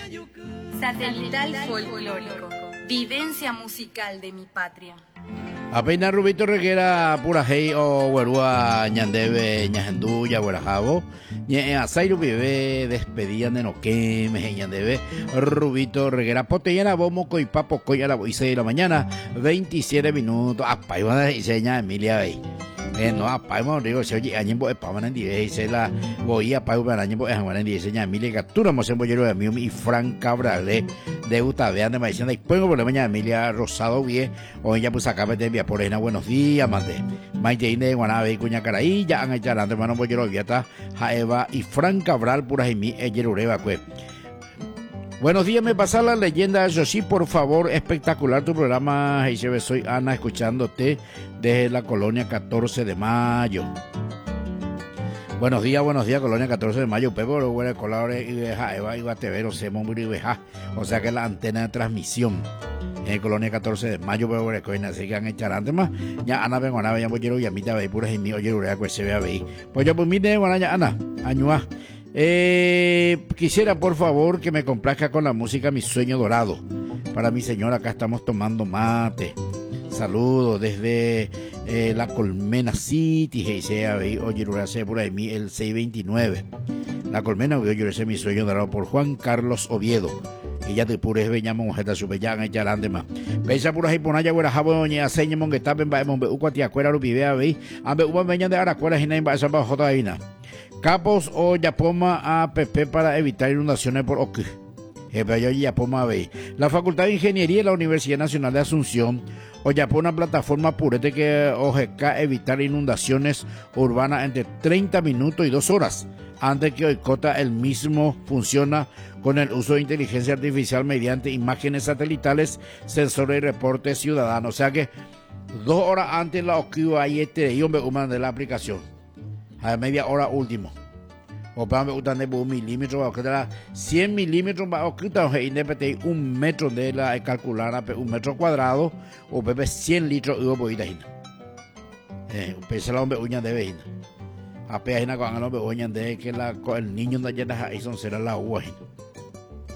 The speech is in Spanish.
Satelital folclórico. Vivencia musical de mi patria. Apenas Rubito Reguera pura hey o Guarúa Ñandebe Ñajendu Yaguarajabo Ñe Asairu Vive despedían de Noque Meje Ñandebe Rubito Reguera Potellana Bomo Coipapo Coya la 6 de la mañana 27 minutos apa iba a decir Emilia Bey no apa iba digo se oye añembo epaman en se la voy pa para añembo en diseña Emilia Captura mo se bollero de mí y Fran Cabral de Utavean de Maicena y pongo por la mañana Emilia Rosado Vie hoy ya pues acá de envía por ahí buenos días mande Maite Ine Guanabe Cuña Caraí ya han echado hermano bollero Viata Jaeva y Fran Cabral pura Jimmy Eyerureba pues. Buenos días, me pasa la leyenda, Yoshi, por favor, espectacular tu programa, Heisebe, soy Ana, escuchándote desde la colonia 14 de mayo. Buenos días, colonia 14 de mayo, Pepo, bueno, colores y deja, Eva, y Batevero, Semón, y Beja, o sea que la antena de transmisión en colonia 14 de mayo, pero bueno, que se han echar antes más, ya Ana vengo a ver, ya voy a mitad de pura y mi oye, que se vea ahí. Pues yo, pues mire, bueno, ya Ana, añua. Quisiera por favor que me complazca con la música Mi Sueño Dorado. Para mi señora, acá estamos tomando mate. Saludos desde la Colmena City. Oye, por ahí el 629. La Colmena, oye, Mi Sueño Dorado por Juan Carlos Oviedo. Ella te pures veñamos mojeta supeyan echa grande más. Pesa por ahí ponaya buena jaboña aseña mongueta ben ba mon be ukwati acuera ru vive ahí. Ambe uba veña de aracuera hina ba esa ba jota ahina. Capos o Yapoma a PP para evitar inundaciones por Oque. Yapoma B. La Facultad de Ingeniería de la Universidad Nacional de Asunción o Yapona plataforma purete que ojeca evitar inundaciones urbanas entre 30 minutos y 2 horas. Antes que Oicota el mismo funciona con el uso de inteligencia artificial mediante imágenes satelitales, sensores y reportes ciudadanos. O sea que 2 horas antes la Oquiva y y hombre humano de la aplicación. A media hora último. O para me gustan de 1 milímetro, o que 100 milímetros, o que independiente 1 metro de la calcular 1 metro cuadrado, o bebe 100 litros, y voy a ir. Pese la hombre uña de vejina. A peajina con el hombre uña de que el niño no llega a son será la uva.